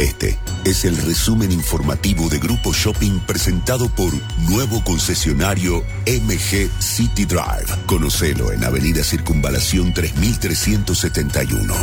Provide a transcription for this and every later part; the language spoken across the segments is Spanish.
Este es el resumen informativo de Grupo Shopping presentado por nuevo concesionario MG City Drive. Conocelo en Avenida Circunvalación 3371.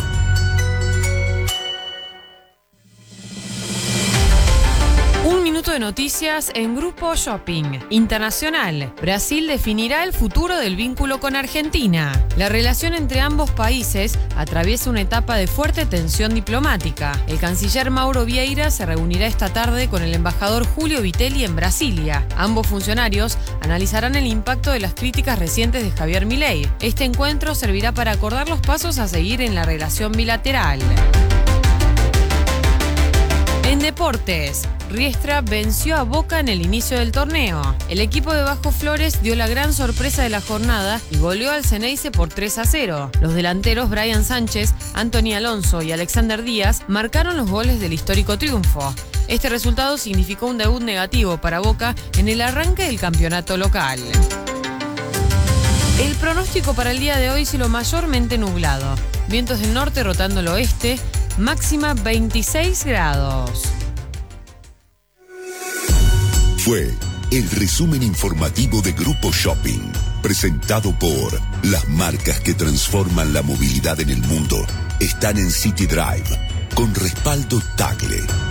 De noticias en Grupo Shopping. Internacional. Brasil definirá el futuro del vínculo con Argentina. La relación entre ambos países atraviesa una etapa de fuerte tensión diplomática. El canciller Mauro Vieira se reunirá esta tarde con el embajador Julio Vitelli en Brasilia. Ambos funcionarios analizarán el impacto de las críticas recientes de Javier Milei. Este encuentro servirá para acordar los pasos a seguir en la relación bilateral. En deportes, Riestra venció a Boca en el inicio del torneo. El equipo de Bajo Flores dio la gran sorpresa de la jornada y goleó al Ceneice por 3-0. Los delanteros Brian Sánchez, Anthony Alonso y Alexander Díaz marcaron los goles del histórico triunfo. Este resultado significó un debut negativo para Boca en el arranque del campeonato local. El pronóstico para el día de hoy cielo mayormente nublado. Vientos del norte rotando el oeste, máxima 26 grados. Fue el resumen informativo de Grupo Shopping, presentado por las marcas que transforman la movilidad en el mundo. Están en City Drive, con respaldo Tagle.